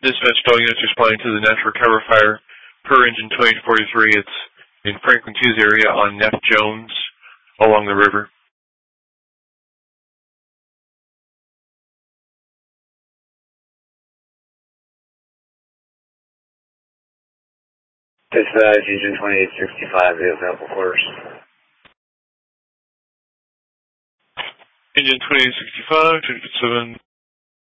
Dispatch to all units responding to the natural recovery fire per engine 2043. It's in Franklin 2's area on Neff Jones along the river. Dispatch, engine 2865, we have ample quarters. Engine 2865, 257.